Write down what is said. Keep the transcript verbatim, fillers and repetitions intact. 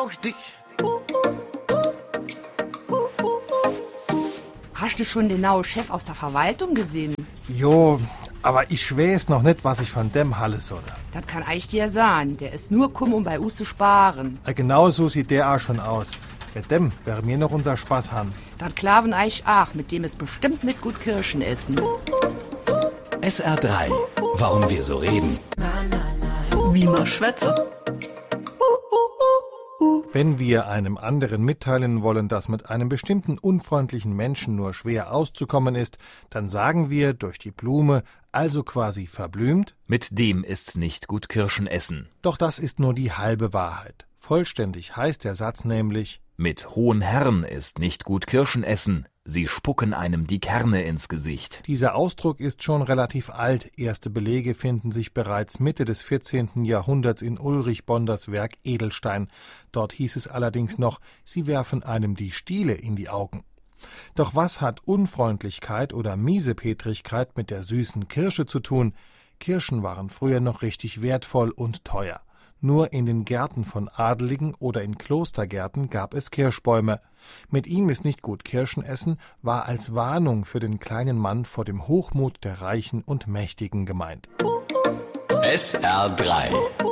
brauch dich. Hast du schon den neuen Chef aus der Verwaltung gesehen? Jo, aber ich weiß noch nicht, was ich von dem halle soll. Das kann ich dir sagen. Der ist nur kum, um bei uns zu sparen. Äh, Genau so sieht der auch schon aus. Mit dem wäre mir noch unser Spaß haben. Das klaven ich auch. Mit dem ist bestimmt nicht gut Kirschen essen. S R drei. Warum wir so reden. Wie man schwätzt. Wenn wir einem anderen mitteilen wollen, dass mit einem bestimmten unfreundlichen Menschen nur schwer auszukommen ist, dann sagen wir durch die Blume, also quasi verblümt: Mit dem ist nicht gut Kirschen essen. Doch das ist nur die halbe Wahrheit. Vollständig heißt der Satz nämlich: Mit hohen Herren ist nicht gut Kirschen essen. Sie spucken einem die Kerne ins Gesicht. Dieser Ausdruck ist schon relativ alt. Erste Belege finden sich bereits Mitte des vierzehnten Jahrhunderts in Ulrich Bonders Werk Edelstein. Dort hieß es allerdings noch, sie werfen einem die Stiele in die Augen. Doch was hat Unfreundlichkeit oder Miesepetrigkeit mit der süßen Kirsche zu tun? Kirschen waren früher noch richtig wertvoll und teuer. Nur in den Gärten von Adeligen oder in Klostergärten gab es Kirschbäume. Mit ihm ist nicht gut Kirschen essen, war als Warnung für den kleinen Mann vor dem Hochmut der Reichen und Mächtigen gemeint. S R drei.